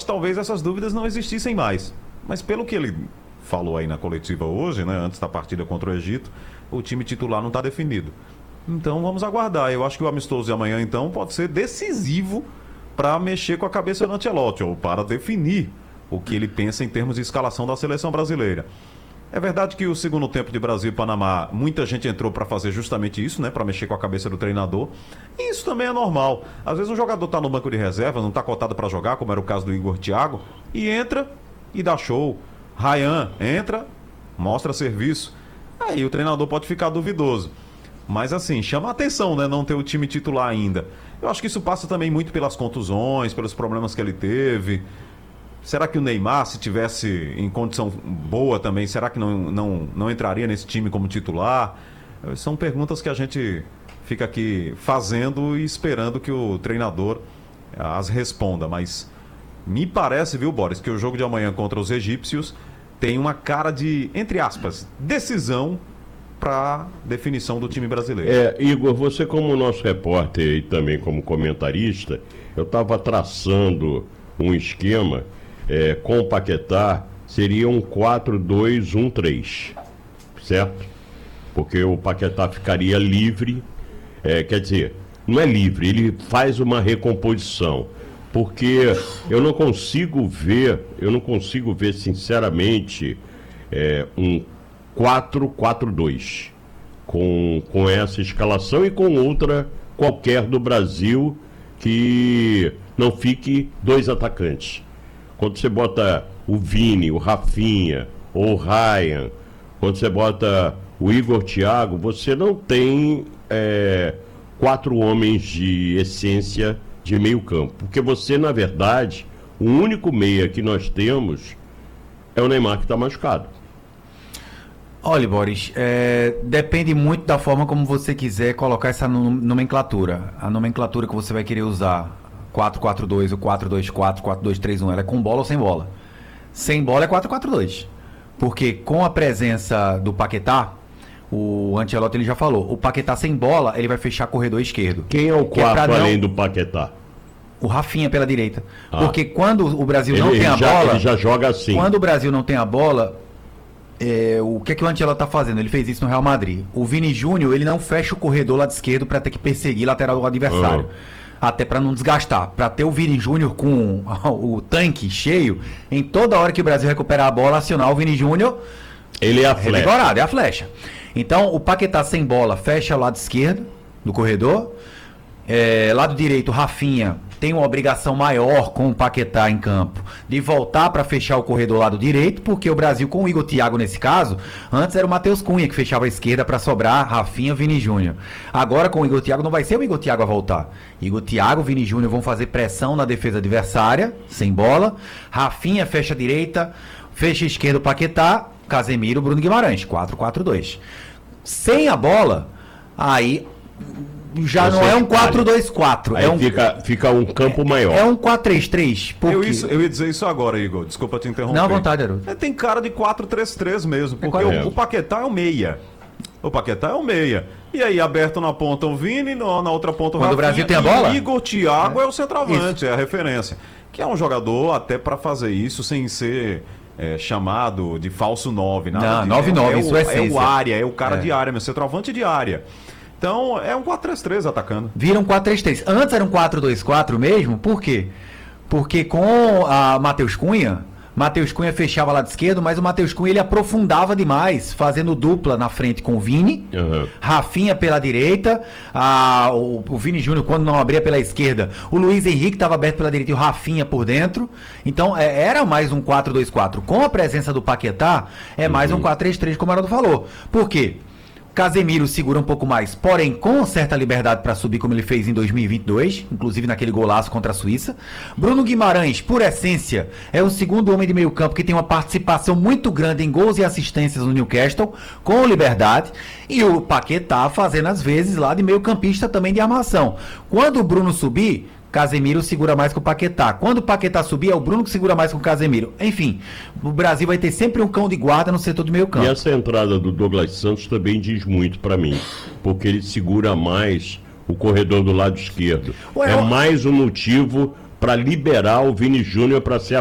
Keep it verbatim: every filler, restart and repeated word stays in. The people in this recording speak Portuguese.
talvez essas dúvidas não existissem mais. Mas pelo que ele falou aí na coletiva hoje, né, antes da partida contra o Egito, o time titular não está definido. Então vamos aguardar. Eu acho que o amistoso de amanhã, então, pode ser decisivo para mexer com a cabeça do Ancelotti, ou para definir o que ele pensa em termos de escalação da seleção brasileira. É verdade que o segundo tempo de Brasil e Panamá, muita gente entrou para fazer justamente isso, né, para mexer com a cabeça do treinador. E isso também é normal. Às vezes um jogador está no banco de reserva, não está cotado para jogar, como era o caso do Igor Thiago, e entra e dá show. Ryan entra, mostra serviço. Aí o treinador pode ficar duvidoso. Mas assim, chama a atenção, né, não ter o time titular ainda. Eu acho que isso passa também muito pelas contusões, pelos problemas que ele teve. Será que o Neymar, se tivesse em condição boa também, será que não, não, não entraria nesse time como titular? São perguntas que a gente fica aqui fazendo e esperando que o treinador as responda. Mas me parece, viu, Boris, que o jogo de amanhã contra os egípcios tem uma cara de, entre aspas, decisão para definição do time brasileiro. É, Igor, você como nosso repórter e também como comentarista, eu estava traçando um esquema. É, com o Paquetá, seria um quatro dois um três, certo? Porque o Paquetá ficaria livre, é, quer dizer, não é livre, ele faz uma recomposição, porque eu não consigo ver, eu não consigo ver sinceramente é, um quatro quatro dois com, com essa escalação e com outra qualquer do Brasil que não fique dois atacantes. Quando você bota o Vini, o Rafinha ou o Ryan, quando você bota o Igor Thiago, você não tem é, quatro homens de essência de meio campo. Porque você, na verdade, o único meia que nós temos é o Neymar, que está machucado. Olha, Boris, é, depende muito da forma como você quiser colocar essa nomenclatura. A nomenclatura que você vai querer usar. quatro quatro dois, o quatro dois quatro, quatro dois três um, ela é com bola ou sem bola? Sem bola é quatro quatro dois. Porque com a presença do Paquetá, o Ancelotti ele já falou, o Paquetá sem bola, ele vai fechar corredor esquerdo. Quem é o quarto é além não... do Paquetá? O Rafinha pela direita. Ah. Porque quando o Brasil ele, não tem a já, bola... Ele já joga assim. Quando o Brasil não tem a bola, é, o que é que o Ancelotti tá fazendo? Ele fez isso no Real Madrid. O Vini Júnior, ele não fecha o corredor lado esquerdo para ter que perseguir lateral do adversário. Ah. Até para não desgastar, para ter o Vini Júnior com o tanque cheio, em toda hora que o Brasil recuperar a bola, acionar o Vini Júnior, ele é a flecha. É a flecha. Então, o Paquetá sem bola fecha o lado esquerdo do corredor, é, lado direito, Rafinha tem uma obrigação maior com o Paquetá em campo de voltar para fechar o corredor lado direito, porque o Brasil com o Igor Thiago nesse caso, antes era o Matheus Cunha que fechava a esquerda para sobrar Rafinha, Vini Júnior. Agora com o Igor Thiago não vai ser o Igor Thiago a voltar. Igor Thiago, Vini Júnior vão fazer pressão na defesa adversária, sem bola. Rafinha fecha a direita, fecha a esquerda o Paquetá, Casemiro, Bruno Guimarães, quatro quatro dois. Sem a bola, aí... já não é um quatro dois quatro. Aí é um, fica, fica um campo maior. É um quatro três três. Porque... Eu, isso, eu ia dizer isso agora, Igor. Desculpa te interromper. Não, à vontade, Haroldo. É, tem cara de quatro três três mesmo. Porque é o, o Paquetá é o meia. O Paquetá é o meia. E aí, aberto na ponta o Vini, no, na outra ponta o Quando Rafinha. o Brasil tem a bola? E Igor Thiago é, é o centroavante, isso. É a referência. Que é um jogador até para fazer isso sem ser... É, chamado de falso nove. Não, nove nove, é, isso é, é essência. É o área, é o cara é. de área, meu centroavante de área. Então, é um quatro três três atacando. Vira um quatro três três. Antes era um quatro dois quatro mesmo, por quê? Porque com a Matheus Cunha, Matheus Cunha fechava lado esquerdo, mas o Matheus Cunha ele aprofundava demais, fazendo dupla na frente com o Vini, uhum. Rafinha pela direita, a, o, o Vini Júnior quando não abria pela esquerda, o Luiz Henrique estava aberto pela direita e o Rafinha por dentro. Então é, era mais um quatro dois quatro. Com a presença do Paquetá, é mais uhum. um quatro três três, como o Haroldo falou. Por quê? Casemiro segura um pouco mais, porém com certa liberdade para subir, como ele fez em dois mil e vinte e dois, inclusive naquele golaço contra a Suíça. Bruno Guimarães, por essência, é o segundo homem de meio campo que tem uma participação muito grande em gols e assistências no Newcastle, com liberdade. E o Paquetá fazendo às vezes lá de meio campista também de armação. Quando o Bruno subir, Casemiro segura mais com o Paquetá. Quando o Paquetá subir, é o Bruno que segura mais com o Casemiro. Enfim, o Brasil vai ter sempre um cão de guarda no setor do meio campo. E essa entrada do Douglas Santos também diz muito para mim, porque ele segura mais o corredor do lado esquerdo. Ué, é eu... mais um motivo para liberar o Vini Júnior para ser